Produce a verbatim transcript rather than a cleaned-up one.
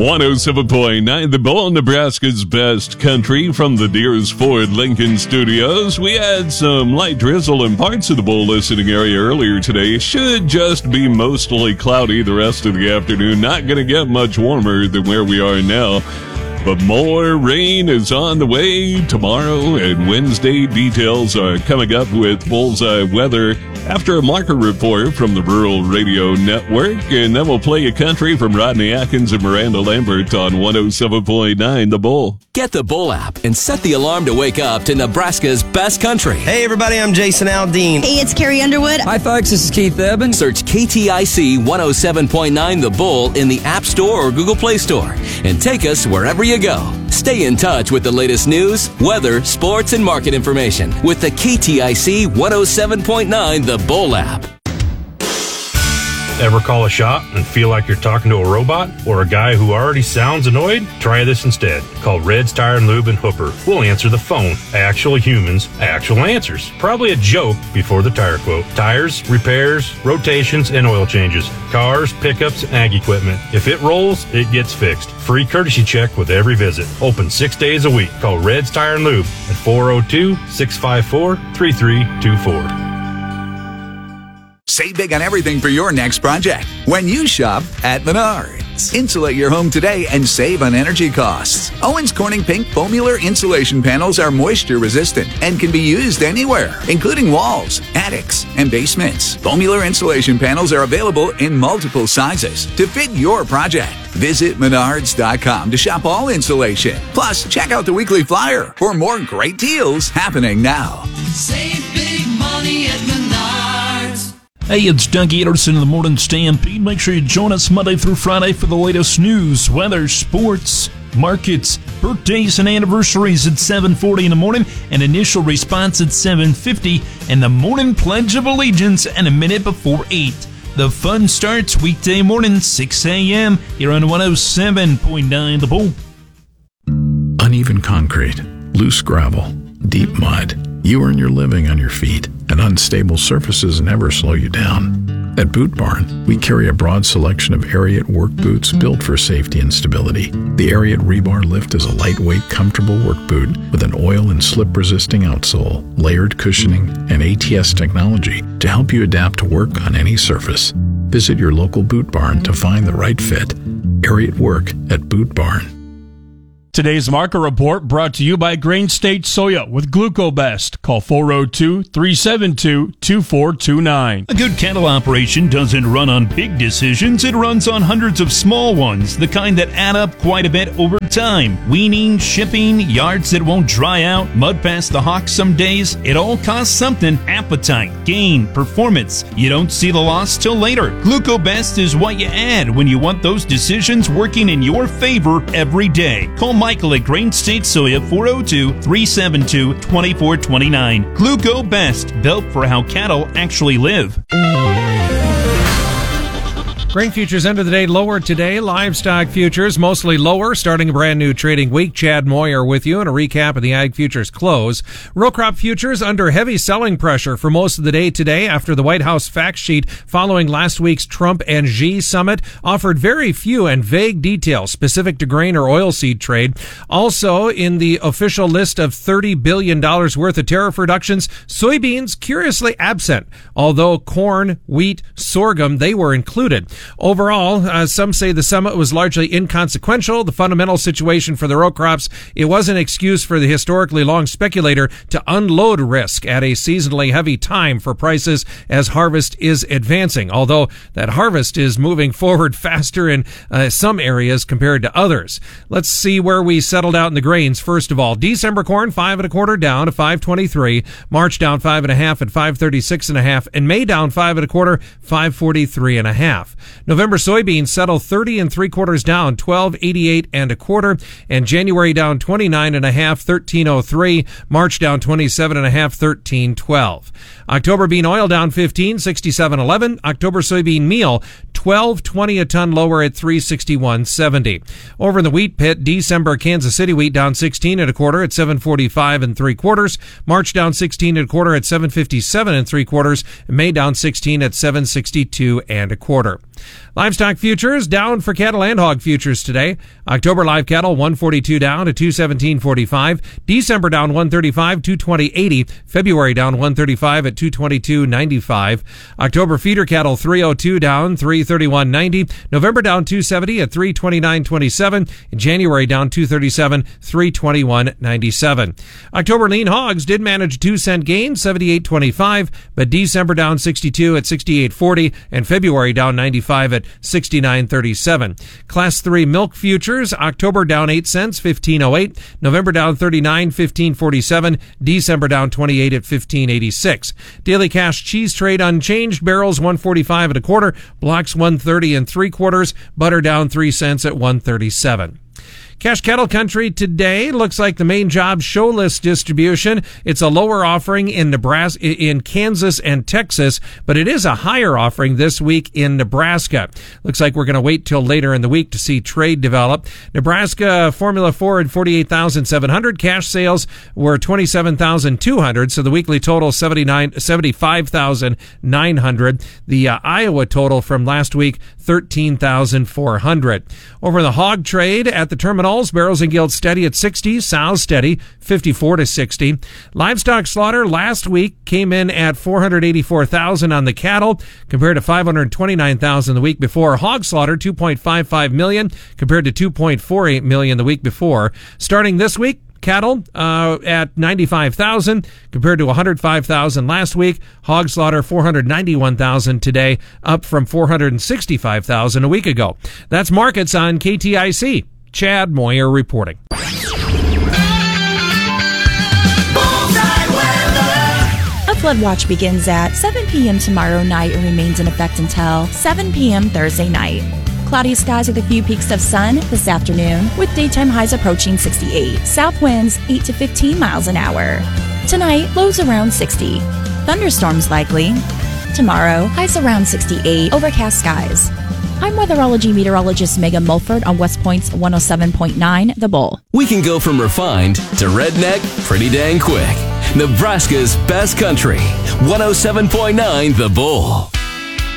one oh seven point nine The Bull, Nebraska's best country from the Deers Ford Lincoln Studios. We had some light drizzle in parts of the Bull listening area earlier today. Should just be mostly cloudy the rest of the afternoon. Not going to get much warmer than where we are now. But more rain is on the way tomorrow and Wednesday. Details are coming up with Bullseye Weather after a market report from the Rural Radio Network. And then we'll play a country from Rodney Atkins and Miranda Lambert on one oh seven point nine The Bull. Get the Bull app and set the alarm to wake up to Nebraska's best country. Hey, everybody, I'm Jason Aldean. Hey, it's Carrie Underwood. Hi, folks, this is Keith Evans. Search K T I C one oh seven point nine The Bull in the App Store or Google Play Store and take us wherever you go. Stay in touch with the latest news, weather, sports, and market information with the K T I C one oh seven point nine The Bull app. Ever call a shop and feel like you're talking to a robot or a guy who already sounds annoyed? Try this instead. Call Red's Tire and Lube in Hooper. We'll answer the phone. Actual humans, actual answers. Probably a joke before the tire quote. Tires, repairs, rotations, and oil changes. Cars, pickups, and ag equipment. If it rolls, it gets fixed. Free courtesy check with every visit. Open six days a week. Call Red's Tire and Lube at four oh two, six five four, three three two four. Save big on everything for your next project when you shop at Menards. Insulate your home today and save on energy costs. Owens Corning Pink Foamular insulation panels are moisture resistant and can be used anywhere, including walls, attics, and basements. Foamular insulation panels are available in multiple sizes to fit your project. Visit Menards dot com to shop all insulation. Plus, check out the weekly flyer for more great deals happening now. Save big money at Menards. Hey, it's Dougie Anderson in the Morning Stampede. Make sure you join us Monday through Friday for the latest news, weather, sports, markets, birthdays, and anniversaries at seven forty in the morning, and initial response at seven fifty, and the morning Pledge of Allegiance and a minute before eight. The fun starts weekday morning, six a.m. here on one oh seven point nine The Bull. Uneven concrete, loose gravel, deep mud. You earn your living on your feet, and unstable surfaces never slow you down. At Boot Barn, we carry a broad selection of Ariat work boots built for safety and stability. The Ariat Rebar Lift is a lightweight, comfortable work boot with an oil and slip-resisting outsole, layered cushioning, and A T S technology to help you adapt to work on any surface. Visit your local Boot Barn to find the right fit. Ariat Work at Boot Barn. Today's market report brought to you by Grain State Soya with Glucobest. Call four oh two, three seven two, two four two nine. A good cattle operation doesn't run on big decisions. It runs on hundreds of small ones, the kind that add up quite a bit over time. Weaning, shipping, yards that won't dry out, mud past the hawk some days. It all costs something. Appetite, gain, performance. You don't see the loss till later. Glucobest is what you add when you want those decisions working in your favor every day. Call Michael at Grain State Soya, four oh two, three seven two, two four two nine. Glucobest, built for how cattle actually live. Grain futures end of the day lower today. Livestock futures mostly lower, starting a brand new trading week. Chad Moyer with you and a recap of the ag futures close. Row crop futures under heavy selling pressure for most of the day today after the White House fact sheet following last week's Trump and Xi summit offered very few and vague details specific to grain or oilseed trade. Also, in the official list of thirty billion dollars worth of tariff reductions, soybeans curiously absent, although corn, wheat, sorghum, they were included. Overall, uh, some say the summit was largely inconsequential. The fundamental situation for the row crops, it was an excuse for the historically long speculator to unload risk at a seasonally heavy time for prices as harvest is advancing, although that harvest is moving forward faster in uh, some areas compared to others. Let's see where we settled out in the grains. First of all, December corn, five and a quarter down to five twenty-three. March down five and a half at five thirty-six and a half. And May down five and a quarter, five forty-three and a half. November soybeans settle thirty and three quarters down, twelve eighty-eight and a quarter, and January down twenty-nine and a half, thirteen oh three. March down twenty-seven and a half, thirteen twelve. October bean oil down fifteen, sixty-seven eleven. October soybean meal twelve twenty a ton lower at three sixty-one seventy. Over in the wheat pit, December Kansas City wheat down sixteen and a quarter at seven forty-five and three quarters. March down sixteen and a quarter at seven fifty-seven and three quarters. May down sixteen at seven sixty-two and a quarter. Livestock futures down for cattle and hog futures today. October live cattle one forty-two down to two seventeen forty-five. December down one thirty-five, two twenty eighty. February down one thirty-five at two twenty-two ninety-five. October feeder cattle three oh two down three thirty-one ninety. November down two seventy at three twenty-nine twenty-seven. In January down two thirty-seven, three twenty-one ninety-seven. October lean hogs did manage a two cent gain, seventy-eight twenty-five, but December down sixty-two at sixty-eight forty and February down ninety-five at sixty-nine thirty-seven. Class three milk futures, October down eight cents, fifteen oh eight. November down thirty-nine, fifteen forty-seven. December down twenty-eight at fifteen eighty-six. Daily cash cheese trade unchanged, barrels one forty-five and a quarter, blocks one thirty and three quarters, butter down three cents at one thirty-seven. Cash Cattle Country today looks like the main job show list distribution. It's a lower offering in Nebraska, in Kansas and Texas, but it is a higher offering this week in Nebraska. Looks like we're going to wait till later in the week to see trade develop. Nebraska Formula Ford forty-eight thousand seven hundred. Cash sales were twenty-seven thousand two hundred, so the weekly total seventy-nine, seventy-five thousand nine hundred. The uh, Iowa total from last week thirteen thousand four hundred. Over in the hog trade at the terminals, barrels and gilts steady at sixty, sows steady fifty-four to sixty. Livestock slaughter last week came in at four hundred eighty-four thousand on the cattle compared to five hundred twenty-nine thousand the week before. Hog slaughter two point five five million compared to two point four eight million the week before. Starting this week, cattle uh, at ninety-five thousand compared to one hundred five thousand last week. Hog slaughter four hundred ninety-one thousand today, up from four hundred sixty-five thousand a week ago. That's markets on K T I C. Chad Moyer reporting. A flood watch begins at seven p.m. tomorrow night and remains in effect until seven p.m. Thursday night. Cloudy skies with a few peaks of sun this afternoon, with daytime highs approaching sixty-eight. South winds eight to fifteen miles an hour. Tonight, lows around sixty. Thunderstorms likely. Tomorrow, highs around sixty-eight. Overcast skies. I'm weatherology meteorologist Megan Mulford on West Point's one oh seven point nine The Bull. We can go from refined to redneck pretty dang quick. Nebraska's best country, one oh seven point nine The Bull.